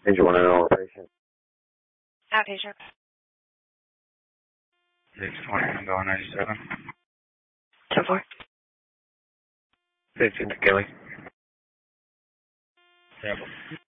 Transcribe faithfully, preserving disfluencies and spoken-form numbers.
Did you want to know a patient? Outpatient. six twenty, Tango ninety-seven. ten four. fifteen to Kelly. Sample.